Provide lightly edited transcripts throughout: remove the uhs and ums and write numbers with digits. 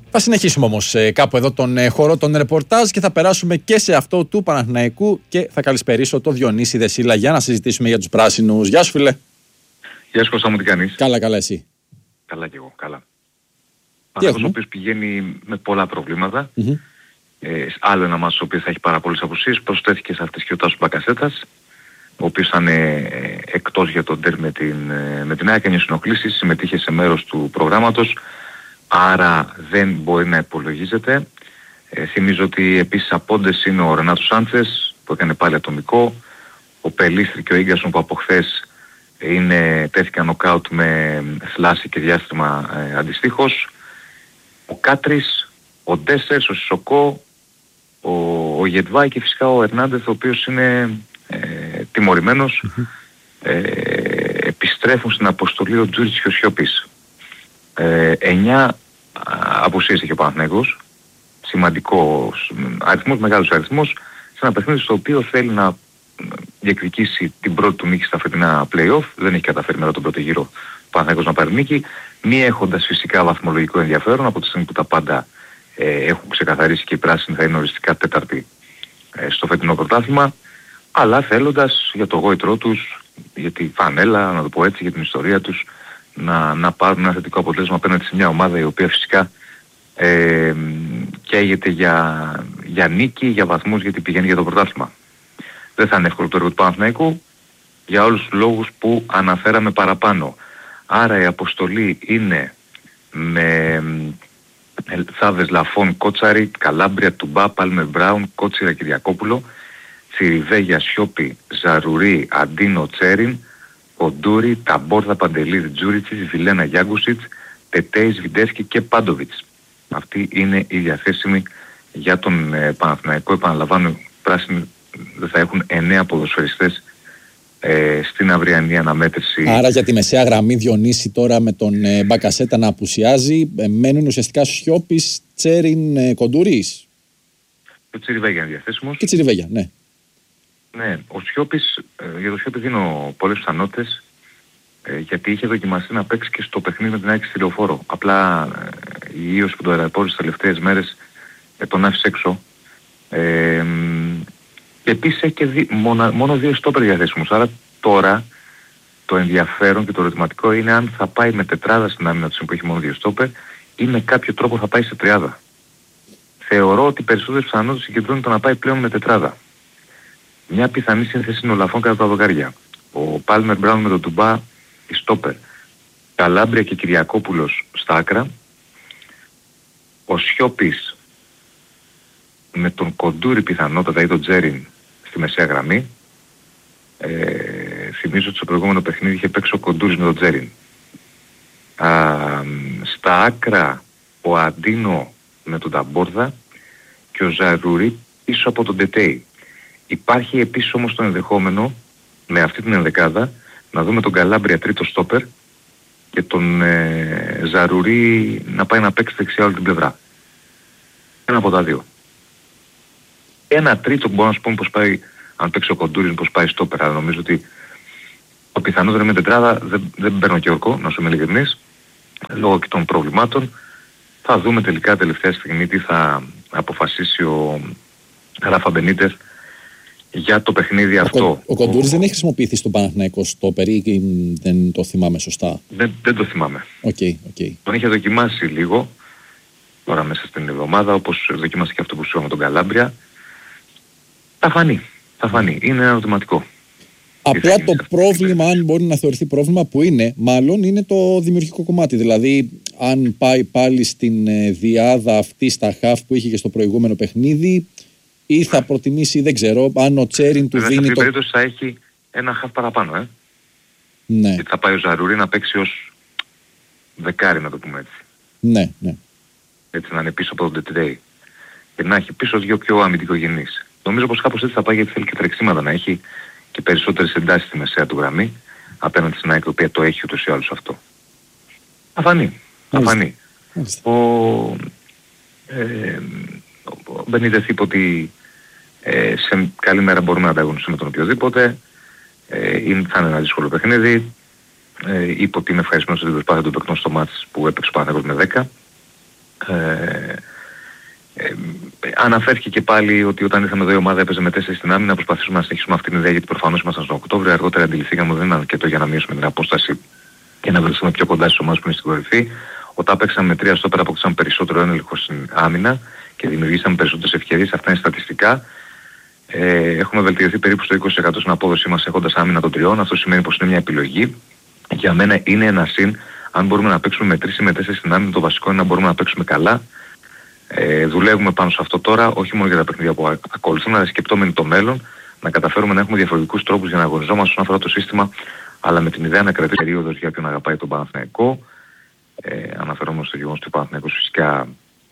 Θα συνεχίσουμε όμως κάπου εδώ τον χώρο των ρεπορτάζ και θα περάσουμε και σε αυτό του Παναθηναϊκού και θα καλησπερίσω το Διονύση Δεσίλα για να συζητήσουμε για τους πράσινους. Γεια σου φίλε. Γεια σου Κώστα μου, τι κάνεις? Καλά εσύ? Καλά κι εγώ, καλά. Αυτός ο οποίος πηγαίνει με πολλά προβλήματα. Άλλο ένα μάτς ο οποίος θα έχει πάρα πολλές απουσίες. Προσθέθηκε σε αυτές και ο Τάσος Μπακασέτας, ο οποίος ήταν εκτός για τον τέρ με την ΑΕΚ, έκανε συνοχλήσεις, συμμετείχε σε μέρος του προγράμματος, άρα δεν μπορεί να υπολογίζεται. Θυμίζω ότι επίσης απόντες είναι ο Ρενάτο Σάντσες που έκανε πάλι ατομικό, ο Πελίστρη και ο Ίγκασον που από χθες τέθηκαν νοκάουτ με θλάση και διάστημα αντιστοίχως, ο Κάτρις, ο Ντέσσερς, ο Σισοκό, ο Γετβάη και φυσικά ο Ερνάντεθ, ο οποίος είναι τιμωρημένος. Επιστρέφουν στην αποστολή ο Τζούριτς και ο Σιώπης. 9 απουσίες έχει ο Παναθηναϊκός, σημαντικός αριθμός, μεγάλος αριθμός, σε ένα παιχνίδι στο οποίο θέλει να διεκδικήσει την πρώτη του νίκη στα φετινά play-off. Δεν έχει καταφέρει μετά τον πρώτο γύρο ο Παναθηναϊκός να πάρει νίκη, μη έχοντας φυσικά βαθμολογικό ενδιαφέρον από τη στιγμή που τα πάντα έχουν ξεκαθαρίσει και οι πράσινοι θα είναι οριστικά τέταρτη στο φετινό πρωτάθλημα, αλλά θέλοντας για το γόητρό τους, για τη φανέλα, να το πω έτσι, για την ιστορία τους, να πάρουν ένα θετικό αποτέλεσμα απέναντι σε μια ομάδα η οποία φυσικά καίγεται για νίκη, για βαθμούς, γιατί πηγαίνει για το πρωτάθλημα. Δεν θα είναι εύκολο το έργο του Παναθηναϊκού για όλους τους λόγους που αναφέραμε παραπάνω. Άρα η αποστολή είναι με Θάβες, Λαφών, Κότσαρη, Καλάμπρια, Τουμπά, Πάλμερ Μπράουν, Κότσιρα, Κυριακόπουλο, Τσιριβέγια, Σιώπη, Ζαρουρί, Αντίνο, Τσέριν, Κοντούρι, Ταμπόρδα, Παντελίδη, Τζούριτσις, Βιλένα, Γιάγκουσιτς, Τετέης, Βιντέσκι και Πάντοβιτς. Αυτοί είναι οι διαθέσιμοι για τον Παναθηναϊκό. Επαναλαμβάνω, οι πράσινοι δεν θα έχουν 9 ποδοσφαιριστές στην αυριανή αναμέτρηση. Άρα για τη μεσαία γραμμή, Διονύση, τώρα με τον Μπακασέτα να απουσιάζει, μένουν ουσιαστικά Σιώπης, Τσέριν, Κοντούρης. Ο Τσιριβέγια είναι διαθέσιμος. Και Τσιριβέγια, ναι. Ναι, ο Σιώπης, για τον Σιώπη δίνω πολλές πιθανότητες, γιατί είχε δοκιμαστεί να παίξει και στο παιχνίδι με την ΑΕΚ στη Λεωφόρο. Απλά η ίωση που το αεραπόρησε τις τελευταίες μέρες τον άφησε έξω. Και επίσης έχει και μόνο 2 στόπερ διαθέσιμους. Άρα τώρα το ενδιαφέρον και το ερωτηματικό είναι αν θα πάει με τετράδα στην άμυνα του που έχει μόνο 2 στόπερ ή με κάποιο τρόπο θα πάει σε τριάδα. Θεωρώ ότι περισσότερες πιθανότητες συγκεντρώνεται να πάει πλέον με τετράδα. Μια πιθανή σύνθεση είναι ο Λαφών κατά τα δοκάρια. Ο Πάλμερ Μπράουν με τον Τουμπά, η στόπερ. Καλάμπρια και Κυριακόπουλος στα άκρα. Ο Σιώπης με τον Κοντούρη πιθανότατα ή τον Τζέριν στη μεσαία γραμμή. Θυμίζω ότι στο προηγούμενο παιχνίδι είχε παίξει ο Κοντούρης με τον Τζέριν. Στα άκρα ο Αντίνο με τον Ταμπόρδα και ο Ζαρουρί πίσω από τον Τετέη. Υπάρχει επίσης όμως το ενδεχόμενο με αυτή την ενδεκάδα να δούμε τον Καλάμπρια τρίτο στόπερ και τον Ζαρουρί να πάει να παίξει δεξιά όλη την πλευρά. Ένα από τα δύο. Ένα τρίτο που μπορώ να σου πω πως πάει, αν παίξει ο Κοντούρης, πως πάει στόπερ, αλλά νομίζω ότι το πιθανότερο με τετράδα δεν παίρνω και ορκό, να σου είμαι ειλικρινής, λόγω και των προβλημάτων. Θα δούμε τελικά τελευταία στιγμή τι θα αποφασίσει ο Ράφα Μπενίτεθ για το παιχνίδι αυτό. Ο Κοντούρης δεν έχει χρησιμοποιηθεί στον Παναθηναϊκό στόπερ ή δεν το θυμάμαι σωστά? Δεν το θυμάμαι. Okay. Τον είχε δοκιμάσει λίγο τώρα μέσα στην εβδομάδα, όπως δοκιμάσει και αυτό που σου είπα με τον Καλάμπρια. Θα φανεί. Είναι ένα ερωτηματικό. Απλά το πρόβλημα, αν μπορεί να θεωρηθεί πρόβλημα, που είναι, μάλλον είναι το δημιουργικό κομμάτι. Δηλαδή, αν πάει πάλι στην διάδα αυτή στα χαφ που είχε και στο προηγούμενο παιχνίδι, ή θα προτιμήσει, δεν ξέρω, αν ο Τσέριν του δίνει. Σε αυτή την περίπτωση θα έχει ένα χαφ παραπάνω, Ναι. Γιατί θα πάει ο Ζαρουρί να παίξει ως δεκάρι, να το πούμε έτσι. Ναι. Έτσι να είναι πίσω από τον Τετέη. Και να έχει πίσω 2 πιο αμυντικογενείς. Νομίζω πως κάπως έτσι θα πάει, γιατί θέλει και τρεξίματα να έχει και περισσότερες εντάσεις στη μεσαία του γραμμή απέναντι στην ΑΕΚ, η οποία το έχει ούτως ή άλλως αυτό. Θα φανεί. Ο Μπενίτεθ είπε ότι σε καλή μέρα μπορούμε να ανταγωνιστούμε τον οποιοδήποτε. Θα είναι ένα δύσκολο παιχνίδι. Είπε ότι είναι ευχαριστημένος ότι προσπάθησε τον παικτών στο μάτς που έπαιξε ο Παναθηναϊκός με 10. Αναφέρθηκε και πάλι ότι όταν ήρθαμε εδώ η ομάδα έπαιζε με 4 στην άμυνα, προσπαθήσουμε να συνεχίσουμε αυτήν την ιδέα γιατί προφανώς ήμασταν στον Οκτώβριο. Αργότερα αντιληφθήκαμε ότι δεν είναι αρκετό για να μειώσουμε την απόσταση και να βρεθούμε πιο κοντά στις ομάδες που είναι στην κορυφή. Όταν παίξαμε με 3 στόπερα αποκτήσαμε περισσότερο έλεγχο στην άμυνα και δημιουργήσαμε περισσότερες ευκαιρίες. Αυτά είναι στατιστικά. Έχουμε βελτιωθεί περίπου στο 20% στην απόδοσή μας έχοντας άμυνα των 3. Αυτό σημαίνει πως είναι μια επιλογή. Για μένα είναι ένα συν. Αν μπορούμε να παίξουμε με 3 ή με 4 στην άμυνα, το βασικό είναι να μπορούμε να παίξουμε καλά. Δουλεύουμε πάνω σε αυτό τώρα, όχι μόνο για τα παιχνίδια που ακολουθούν, αλλά σκεπτόμενοι το μέλλον, να καταφέρουμε να έχουμε διαφορετικούς τρόπους για να αγωνιζόμαστε όσον αφορά το σύστημα, αλλά με την ιδέα να κρατήσει περίοδος για ποιον αγαπάει τον Παναθηναϊκό. Αναφερόμαστε στο γεγονός ότι ο Παναθηναϊκός φυσικά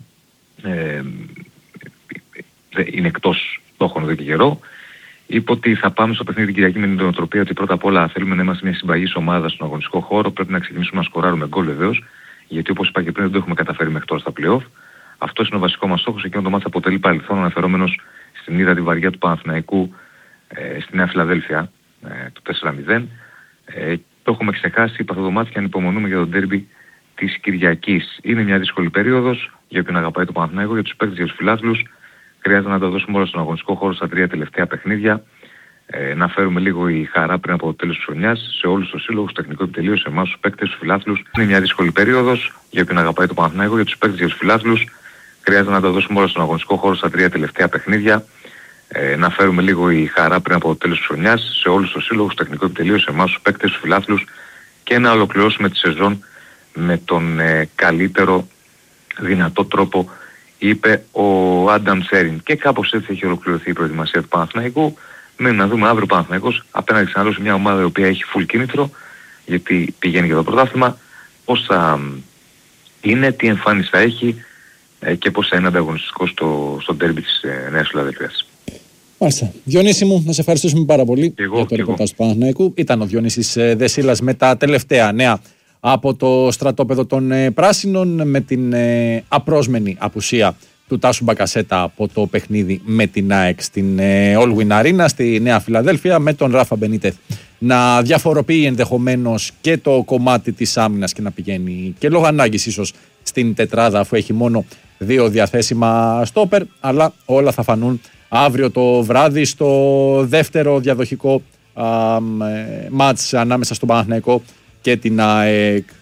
είναι εκτός στόχων εδώ και καιρό. Είπε ότι θα πάμε στο παιχνίδι την Κυριακή με την νοοτροπία ότι πρώτα απ' όλα θέλουμε να είμαστε μια συμπαγής ομάδα στον αγωνιστικό χώρο. Πρέπει να ξεκινήσουμε να σκοράρουμε γκολ βεβαίως, γιατί όπως είπα και πριν δεν το έχουμε καταφέρει μέχρι τώρα στα play-off. Αυτός είναι ο βασικός μας στόχος. Εκείνο το μάτς αποτελεί παρελθόν, αναφερόμενος στην ήττα τη βαριά του Παναθηναϊκού στη Νέα Φιλαδέλφια, το 4-0. Το έχουμε ξεχάσει, είπα αυτό το μάτς και ανυπομονούμε για το ντέρμπι της Κυριακής. Είναι μια δύσκολη περίοδος για ποιον αγαπάει το Παναθηναϊκό, για τους παίκτες, για τους φιλάθλους. Χρειάζεται να τα δώσουμε όλα στον αγωνιστικό χώρο στα 3 τελευταία παιχνίδια. Να φέρουμε λίγο η χαρά πριν από το τέλος της χρονιάς σε όλους τους σύλλογους, στο τεχνικό επιτελείο, σε εμάς τους παίκτες, τους φιλάθλους. Είναι μια δύσκολη περίοδος για ποιον αγαπάει το Παναθηναϊκό, για τους παίκτες, για τους φιλάθλους. Χρειάζεται να τα δώσουμε όλα στον αγωνιστικό χώρο στα 3 τελευταία παιχνίδια. Να φέρουμε λίγο η χαρά πριν από το τέλος της χρονιάς σε όλους τους σύλλογους, στο τεχνικό επιτελείο, σε εμάς τους παίκτες, τους φιλάθλους και να ολοκληρώσουμε τη σεζόν με τον καλύτερο δυνατό τρόπο, είπε ο Άνταμ Σέριν. Και κάπως έτσι έχει ολοκληρωθεί η προετοιμασία του Παναθηναϊκού. Μένει να δούμε αύριο ο Παναθηναϊκός απέναντι ξανά σε μια ομάδα η οποία έχει full κίνητρο, γιατί πηγαίνει για το πρωτάθλημα, πώς θα είναι, τι εμφάνιση θα έχει και πώς θα είναι ανταγωνιστικός στο ντέρμπι της Νέας Φιλαδέλφειας. Μάλιστα. Διονύση μου, να σε ευχαριστήσουμε πάρα πολύ για το ρεπορτάζ του Παναθηναϊκού. Ήταν ο Διονύσης Δεσίλας με τα τελευταία νέα από το στρατόπεδο των Πράσινων, με την απρόσμενη απουσία του Τάσου Μπακασέτα από το παιχνίδι με την ΑΕΚ στην All Win Arena στη Νέα Φιλαδέλφια, με τον Ράφα Μπενίτεθ να διαφοροποιεί ενδεχομένως και το κομμάτι της άμυνας και να πηγαίνει και λόγω ανάγκης ίσως στην τετράδα, αφού έχει μόνο 2 διαθέσιμα στόπερ. Αλλά όλα θα φανούν αύριο το βράδυ στο δεύτερο διαδοχικό μάτς ανάμεσα στον Παναθηναϊκό και την ΑΕΚ.